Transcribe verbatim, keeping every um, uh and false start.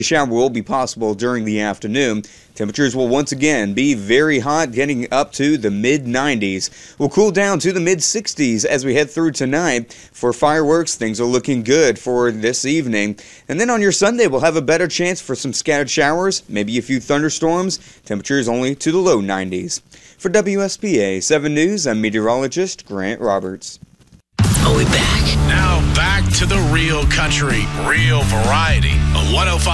shower will be possible during the afternoon. Temperatures will once again be very hot, getting up to the mid nineties. We'll cool down to the mid sixties as we head through tonight. For fireworks, things are looking good for this evening. And then on your Sunday, we'll have a better chance for some scattered showers, maybe a few thunderstorms. Temperatures only to the low nineties. For W S P A seven News, I'm meteorologist Grant Roberts. Are we back? Now back to the real country, real variety. A one oh five